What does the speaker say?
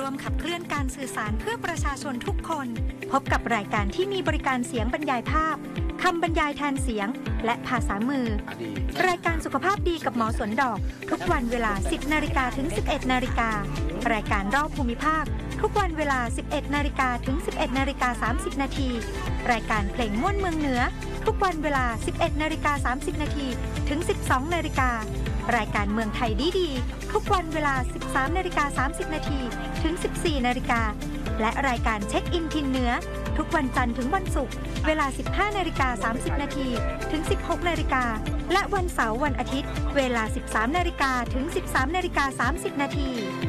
ร่วมขับเคลื่อนการสื่อสารเพื่อประชาชนทุกคน พบกับรายการที่มีบริการเสียงบรรยายภาพคำบรรยายแทนเสียงและภาษามือรายการสุขภาพดีกับหมอสวนดอกทุกวันเวลา 10 นาฬิกาถึง 11 นาฬิการายการรอบภูมิภาคทุกวันเวลา 11 นาฬิกาถึง 11 นาฬิกา 30 นาทีรายการเพลงม่วนเมืองเหนือทุกวันเวลา 11 นาฬิกา 30 นาทีถึง 12 นาฬิการายการเมืองไทยดีๆทุกวันเวลา 13 นาฬิกา 30 นาทีถึง 14 นาฬิกาและรายการเช็คอินทินเหนือทุกวันจันทร์ถึงวันศุกร์เวลา 15 นาฬิกา 30 นาทีถึง 16 นาฬิกาและวันเสาร์วันอาทิตย์เวลา 13 นาฬิกาถึง 13 นาฬิกา 30 นาที